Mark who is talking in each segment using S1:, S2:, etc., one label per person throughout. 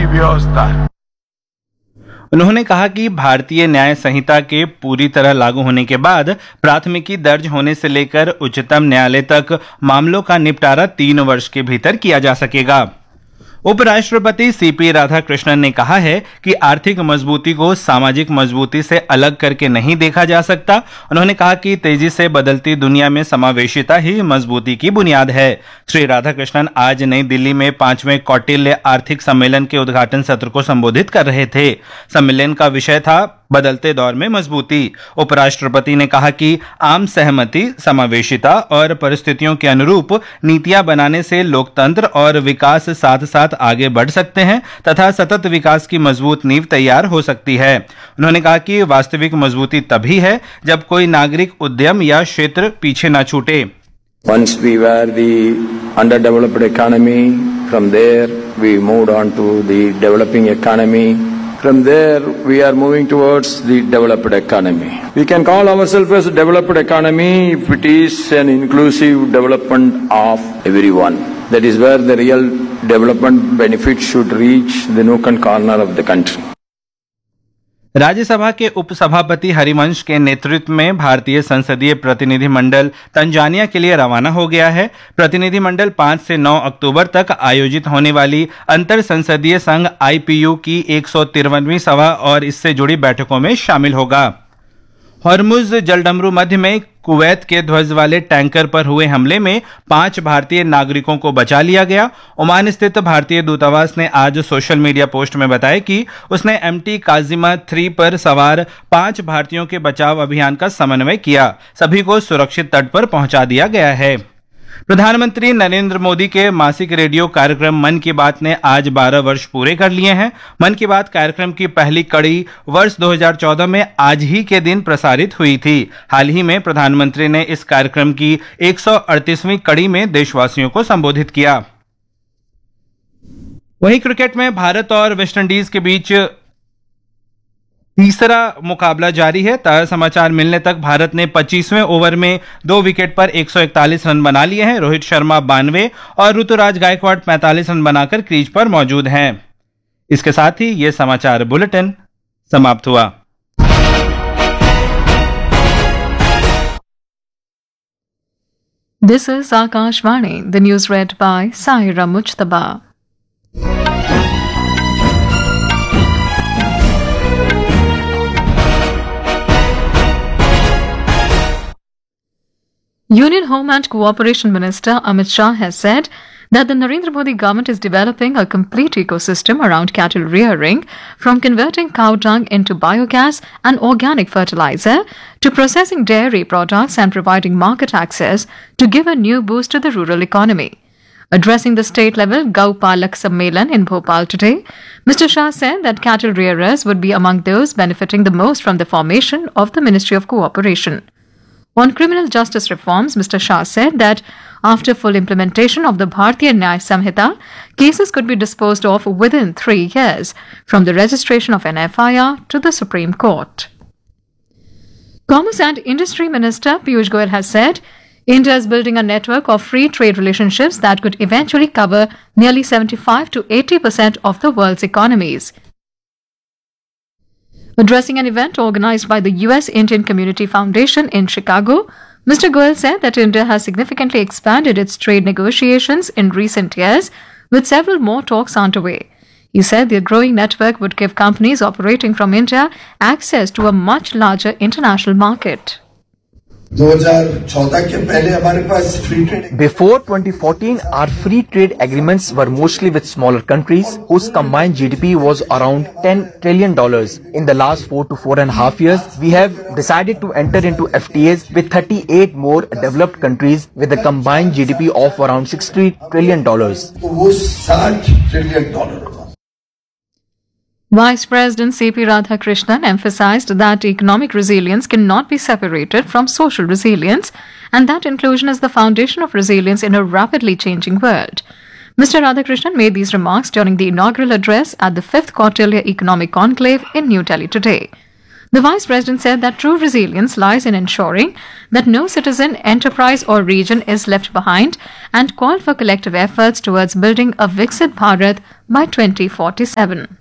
S1: की व्यवस्था है।
S2: उन्होंने कहा कि भारतीय न्याय संहिता के पूरी तरह लागू होने के बाद प्राथमिकी दर्ज होने से लेकर उच्चतम न्यायालय तक मामलों का निपटारा 3 वर्ष के भीतर किया जा सकेगा। उपराष्ट्रपति सीपी राधाकृष्णन ने कहा है कि आर्थिक मजबूती को सामाजिक मजबूती से अलग करके नहीं देखा जा सकता। उन्होंने कहा कि तेजी से बदलती दुनिया में समावेशिता ही मजबूती की बुनियाद है। श्री राधाकृष्णन आज नई दिल्ली में 5वें कौटिल्य आर्थिक सम्मेलन के उद्घाटन सत्र को संबोधित कर रहे थे। सम्मेलन का विषय था बदलते दौर में मजबूती। उपराष्ट्रपति ने कहा कि आम सहमति, समावेशिता और परिस्थितियों के अनुरूप नीतियां बनाने से लोकतंत्र और विकास साथ साथ आगे बढ़ सकते हैं तथा सतत विकास की मजबूत नींव तैयार हो सकती है। उन्होंने कहा कि वास्तविक मजबूती तभी है जब कोई नागरिक उद्यम या क्षेत्र पीछे न छूटे।
S3: Once we were the underdeveloped economy, from there we moved on to the developing economy. From there, we are moving towards the developed economy. We can call ourselves as a developed economy if it is an inclusive development of everyone. That is where the real development benefits should reach the nook and corner of the country.
S2: Rajya Sabha के उपसभापति हरिवंश के नेतृत्व में भारतीय संसदीय प्रतिनिधिमंडल Tanzania के लिए रवाना हो गया है। प्रतिनिधिमंडल 5 से 9 अक्टूबर तक आयोजित होने वाली अंतर संसदीय संघ IPU की 153वीं सभा और इससे जुड़ी बैठकों में शामिल होगा। हॉर्मुज जलडमरू मध्य में कुवैत के ध्वज वाले टैंकर पर हुए हमले में 5 भारतीय नागरिकों को बचा लिया गया। ओमान स्थित भारतीय दूतावास ने आज सोशल मीडिया पोस्ट में बताया कि उसने MT काजिमा 3 पर सवार 5 भारतीयों के बचाव अभियान का समन्वय किया। सभी को सुरक्षित तट पर पहुंचा दिया गया है। प्रधानमंत्री नरेंद्र मोदी के मासिक रेडियो कार्यक्रम मन की बात ने आज 12 वर्ष पूरे कर लिए हैं। मन की बात कार्यक्रम की पहली कड़ी वर्ष 2014 में आज ही के दिन प्रसारित हुई थी। हाल ही में प्रधानमंत्री ने इस कार्यक्रम की 138वीं कड़ी में देशवासियों को संबोधित किया। वहीं क्रिकेट में भारत और वेस्टइंडीज के बीच तीसरा मुकाबला जारी है। ताजा समाचार मिलने तक भारत ने 25वें ओवर में 2 विकेट पर 141 रन बना लिए हैं। रोहित शर्मा 92 और ऋतुराज गायकवाड़ 45 रन बनाकर क्रीज पर मौजूद हैं। इसके साथ ही यह समाचार बुलेटिन समाप्त हुआ।
S4: This is Akashvani, the news read by Saira Mujtaba. Union Home and Cooperation Minister Amit Shah has said that the Narendra Modi government is developing a complete ecosystem around cattle rearing, from converting cow dung into biogas and organic fertilizer to processing dairy products and providing market access to give a new boost to the rural economy. Addressing the state-level Gau Palak Sammelan in Bhopal today, Mr. Shah said that cattle rearers would be among those benefiting the most from the formation of the Ministry of Cooperation. On criminal justice reforms, Mr. Shah said that after full implementation of the Bharatiya Nyaya Samhita, cases could be disposed of within 3 years, from the registration of an FIR to the Supreme Court. Commerce and Industry Minister Piyush Goyal has said India is building a network of free trade relationships that could eventually cover nearly 75 to 80% of the world's economies. Addressing an event organized by the US Indian Community Foundation in Chicago, Mr. Goyal said that India has significantly expanded its trade negotiations in recent years, with several more talks underway. He said the growing network would give companies operating from India access to a much larger international market.
S5: 2014 के पहले हमारे पास free trade
S6: Before 2014, our free trade agreements were mostly with smaller countries whose combined GDP was around $10 trillion. In the last 4 to 4.5 years, we have decided to enter into FTAs with 38 more developed countries with a combined GDP of around $60 trillion.
S5: तो वो $60 trillion होगा.
S4: Vice President C.P. Radhakrishnan emphasized that economic resilience cannot be separated from social resilience and that inclusion is the foundation of resilience in a rapidly changing world. Mr. Radhakrishnan made these remarks during the inaugural address at the 5th Kautilya Economic Conclave in New Delhi today. The Vice President said that true resilience lies in ensuring that no citizen, enterprise, or region is left behind and called for collective efforts towards building a Viksit Bharat by 2047.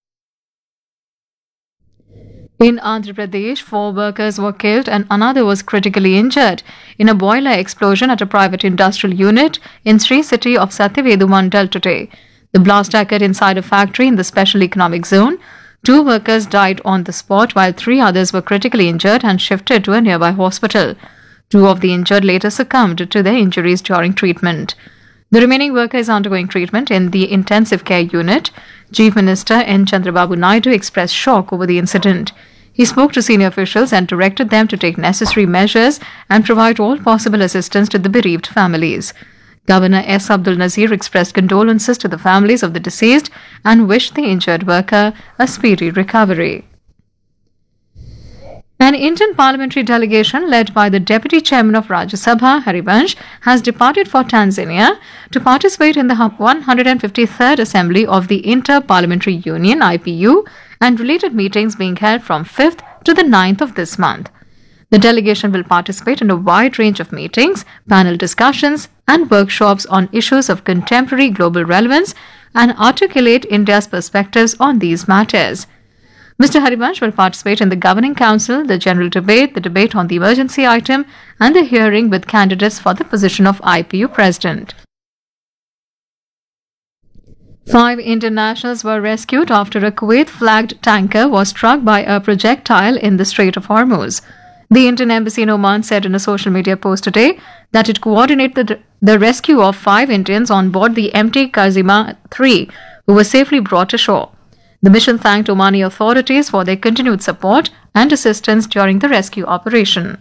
S4: In Andhra Pradesh, 4 workers were killed and another was critically injured in a boiler explosion at a private industrial unit in Sri City of Satyavedu Mandal today. The blast occurred inside a factory in the Special Economic Zone. 2 workers died on the spot while 3 others were critically injured and shifted to a nearby hospital. 2 of the injured later succumbed to their injuries during treatment. The remaining worker is undergoing treatment in the intensive care unit. Chief Minister N. Chandrababu Naidu expressed shock over the incident. He spoke to senior officials and directed them to take necessary measures and provide all possible assistance to the bereaved families. Governor S. Abdul Nazir expressed condolences to the families of the deceased and wished the injured worker a speedy recovery. An Indian parliamentary delegation led by the Deputy Chairman of Rajya Sabha, Harivansh, has departed for Tanzania to participate in the 153rd Assembly of the Inter-Parliamentary Union (IPU) and related meetings being held from 5th to the 9th of this month. The delegation will participate in a wide range of meetings, panel discussions, and workshops on issues of contemporary global relevance and articulate India's perspectives on these matters. Mr. Harivansh will participate in the Governing Council, the General Debate, the debate on the emergency item, and the hearing with candidates for the position of IPU President. 5 Indian nationals were rescued after a Kuwait-flagged tanker was struck by a projectile in the Strait of Hormuz. The Indian Embassy in Oman said in a social media post today that it coordinated the rescue of 5 Indians on board the MT Kazima 3, who were safely brought ashore. The mission thanked Omani authorities for their continued support and assistance during the rescue operation.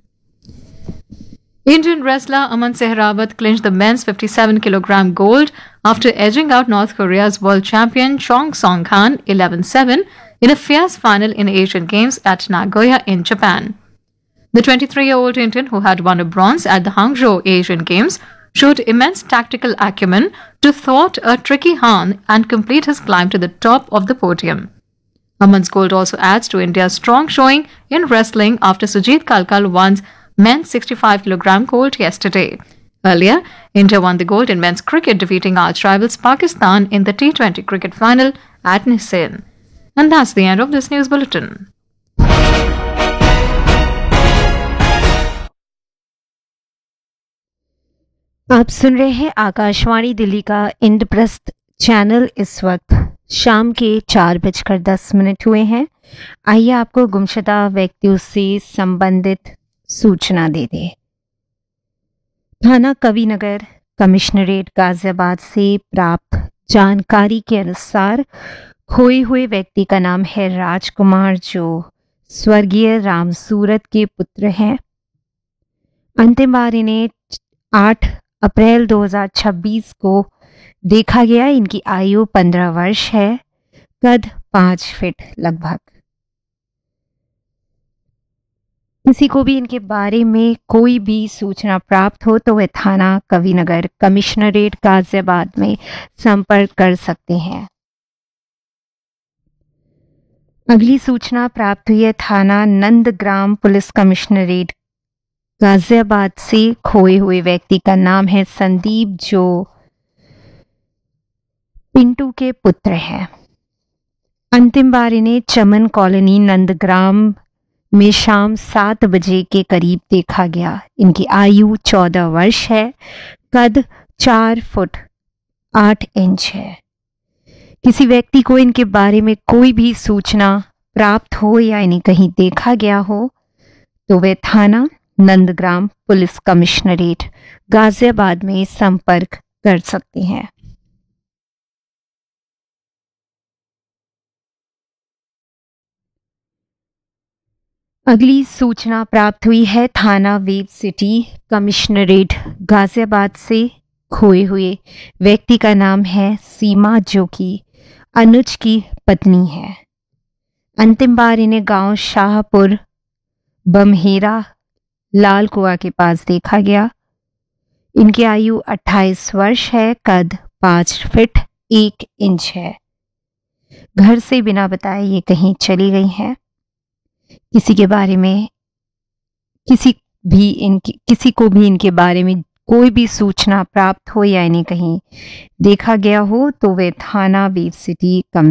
S4: Indian wrestler Aman Sehrawat clinched the men's 57kg gold after edging out North Korea's world champion Chong Song-han 11-7 in a fierce final in Asian Games at Nagoya in Japan. The 23-year-old Indian, who had won a bronze at the Hangzhou Asian Games, showed immense tactical acumen to thwart a tricky Han and complete his climb to the top of the podium. Aman's gold also adds to India's strong showing in wrestling after Sujit Kalkal won men's 65kg gold yesterday. Earlier, India won the gold in men's cricket, defeating arch rivals Pakistan in the T20 cricket final at Nissan. And that's the end of this news bulletin.
S1: आप सुन रहे हैं आकाशवाणी दिल्ली का Indraprastha channel. इस वक्त शाम के 4:10 हुए हैं। आइए आपको गुमशुदा व्यक्तियों से संबंधित सूचना दे दें। थाना कविनगर कमिश्नरेट गाजियाबाद से प्राप्त जानकारी के अनुसार खोए हुए व्यक्ति का नाम है राजकुमार, जो स्वर्गीय राम सूरत के पुत्र हैं। अंतिम बार इन्हें 8 अप्रैल 2026 को देखा गया। इनकी आयु 15 वर्ष है, कद 5 फीट लगभग। किसी को भी इनके बारे में कोई भी सूचना प्राप्त हो तो वे थाना कविनगर कमिश्नरेट गाजियाबाद में संपर्क कर सकते हैं। अगली सूचना प्राप्त हुई है थाना नंदग्राम पुलिस कमिश्नरेट गाजियाबाद से। खोए हुए व्यक्ति का नाम है संदीप, जो पिंटू के पुत्र हैं। अंतिम बार इन्हें चमन कॉलोनी नंदग्राम में शाम 7 बजे के करीब देखा गया। इनकी आयु 14 वर्ष है, कद 4 फुट 8 इंच है। किसी व्यक्ति को इनके बारे में कोई भी सूचना प्राप्त हो या इन्हें कहीं देखा गया हो तो वे थाना नंदग्राम पुलिस कमिश्नरेट गाजियाबाद में संपर्क कर सकते हैं। अगली सूचना प्राप्त हुई है थाना वेब सिटी कमिश्नरेट गाजियाबाद से। खोए हुए व्यक्ति का नाम है सीमा, जो कि अनुज की पत्नी है। अंतिम बार इन्हें गांव शाहपुर बमहेरा लाल कुआ के पास देखा गया। इनकी आयु 28 वर्ष है, कद 5 फीट 1 इंच है। घर से बिना बताए ये कहीं चली गई हैं। किसी के बारे में किसी को भी इनके बारे में कोई भी सूचना प्राप्त हो या इन्हें कहीं देखा गया हो तो वे थाना वीर सिटी